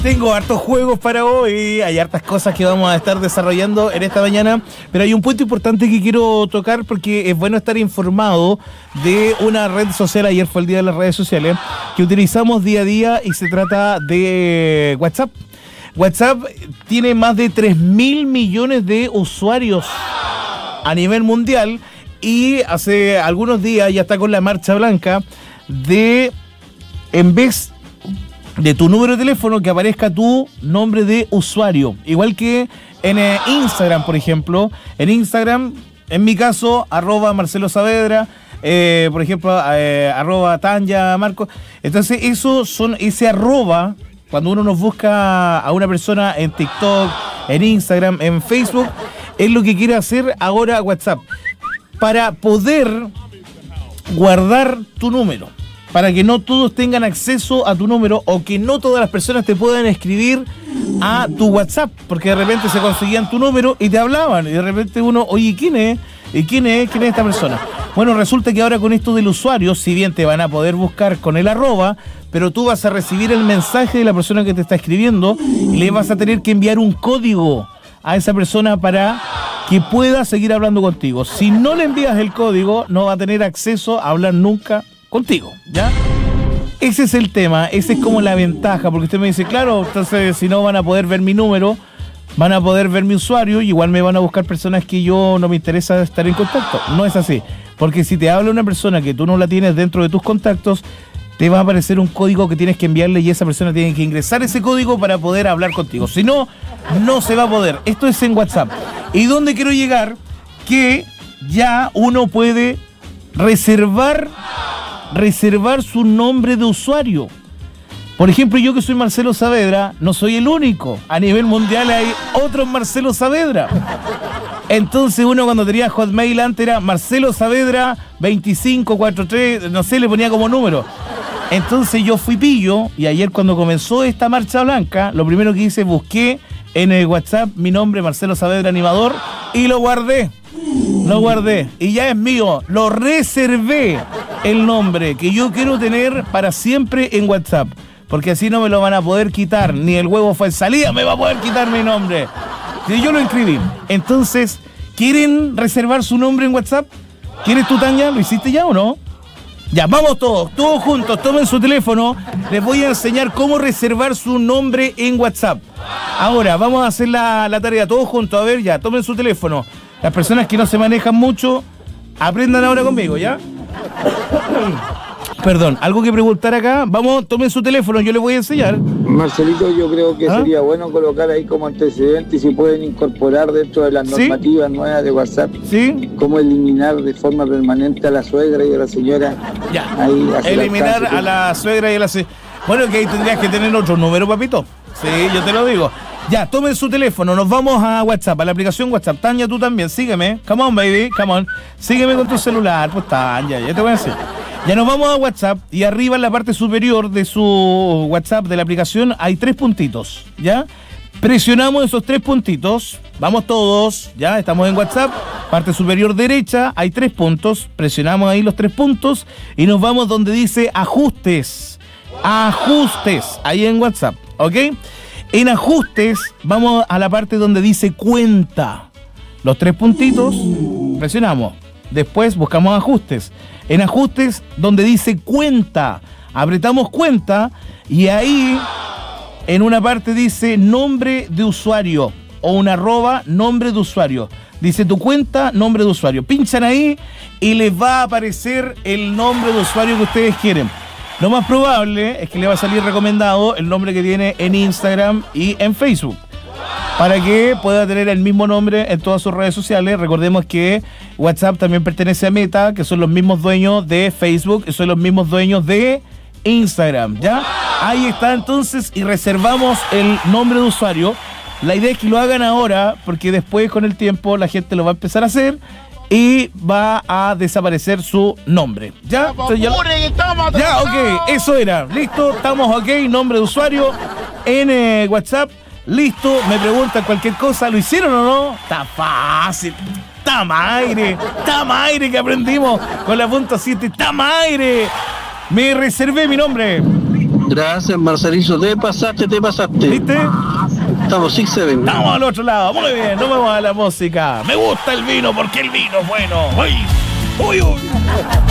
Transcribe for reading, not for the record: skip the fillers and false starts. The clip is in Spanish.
Tengo hartos juegos para hoy, hay hartas cosas que vamos a estar desarrollando en esta mañana, pero hay un punto importante que quiero tocar porque es bueno estar informado de una red social. Ayer fue el día de las redes sociales que utilizamos día a día y se trata de WhatsApp. WhatsApp tiene más de 3.000 millones de usuarios a nivel mundial y hace algunos días ya está con la marcha blanca de, en vez de tu número de teléfono, que aparezca tu nombre de usuario. Igual que en Instagram, por ejemplo. En Instagram, en mi caso, @Marcelo Saavedra, por ejemplo, @Tanya Marco. Entonces, ese arroba, cuando uno nos busca a una persona en TikTok, en Instagram, en Facebook, es lo que quiere hacer ahora WhatsApp. Para poder guardar tu número. Para que no todos tengan acceso a tu número o que no todas las personas te puedan escribir a tu WhatsApp, porque de repente se conseguían tu número y te hablaban, y de repente uno, oye, ¿quién es? ¿Y quién es esta persona? Bueno, resulta que ahora con esto del usuario, si bien te van a poder buscar con el arroba, pero tú vas a recibir el mensaje de la persona que te está escribiendo y le vas a tener que enviar un código a esa persona para que pueda seguir hablando contigo. Si no le envías el código, no va a tener acceso a hablar nunca contigo, ¿ya? Ese es el tema, esa es como la ventaja, porque usted me dice, claro, entonces si no van a poder ver mi número, van a poder ver mi usuario y igual me van a buscar personas que yo no me interesa estar en contacto. No es así, porque si te habla una persona que tú no la tienes dentro de tus contactos, te va a aparecer un código que tienes que enviarle y esa persona tiene que ingresar ese código para poder hablar contigo. Si no, no se va a poder. Esto es en WhatsApp. ¿Y dónde quiero llegar? Que ya uno puede reservar su nombre de usuario. Por ejemplo, yo que soy Marcelo Saavedra, no soy el único. A nivel mundial hay otros Marcelo Saavedra. Entonces uno cuando tenía Hotmail antes era Marcelo Saavedra 2543, no sé, le ponía como número. Entonces yo fui pillo y ayer cuando comenzó esta marcha blanca, lo primero que hice, busqué en el WhatsApp mi nombre, Marcelo Saavedra Animador, y lo guardé. Y ya es mío, lo reservé el nombre que yo quiero tener para siempre en WhatsApp, porque así no me lo van a poder quitar, ni el huevo fue en salida me va a poder quitar mi nombre, si yo lo inscribí. Entonces, ¿quieren reservar su nombre en WhatsApp? ¿Quieres tú, Tanya? ¿Lo hiciste ya o no? Ya, vamos todos juntos, tomen su teléfono, les voy a enseñar cómo reservar su nombre en WhatsApp. Ahora, vamos a hacer la tarea todos juntos, a ver, ya, tomen su teléfono. Las personas que no se manejan mucho, aprendan ahora conmigo, ¿ya? Perdón, ¿algo que preguntar acá? Vamos, tomen su teléfono, yo les voy a enseñar. Marcelito, yo creo que sería bueno colocar ahí como antecedente y si pueden incorporar dentro de las normativas nuevas de WhatsApp, cómo eliminar de forma permanente a la suegra y a la señora. Ya, ahí eliminar a la suegra y a la señora. Bueno, que ahí tendrías que tener otro número, papito. Sí, yo te lo digo. Ya, tomen su teléfono, nos vamos a WhatsApp, a la aplicación WhatsApp. Tanya, tú también, sígueme. Come on, baby, come on. Sígueme con tu celular, pues Tanya, ya te voy a decir. Ya nos vamos a WhatsApp y arriba en la parte superior de su WhatsApp de la aplicación hay 3 puntitos, ¿ya? Presionamos esos 3 puntitos, vamos todos, ya, estamos en WhatsApp, parte superior derecha, hay 3 puntos, presionamos ahí los 3 puntos y nos vamos donde dice ajustes, ahí en WhatsApp, ¿ok? En ajustes vamos a la parte donde dice cuenta, los 3 puntitos, presionamos, después buscamos ajustes. En ajustes, donde dice cuenta, apretamos cuenta y ahí en una parte dice nombre de usuario o un @ nombre de usuario. Dice tu cuenta, nombre de usuario. Pinchan ahí y les va a aparecer el nombre de usuario que ustedes quieren. Lo más probable es que le va a salir recomendado el nombre que tiene en Instagram y en Facebook, para que pueda tener el mismo nombre en todas sus redes sociales. Recordemos que WhatsApp también pertenece a Meta, que son los mismos dueños de Facebook y son los mismos dueños de Instagram, ¿ya? Ahí está entonces y reservamos el nombre de usuario. La idea es que lo hagan ahora porque después con el tiempo la gente lo va a empezar a hacer y va a desaparecer su nombre, ¿ya? Entonces, ya, ok, eso era. Listo, estamos ok, nombre de usuario en WhatsApp. Listo, me preguntan cualquier cosa, ¿lo hicieron o no? Está fácil. Tamaire que aprendimos con la punta 7. Tamaire. Me reservé mi nombre. Gracias, Marcelito, te pasaste. ¿Viste? Estamos 6-7. Estamos al otro lado, muy bien, nos vamos a la música. Me gusta el vino porque el vino es bueno. Uy.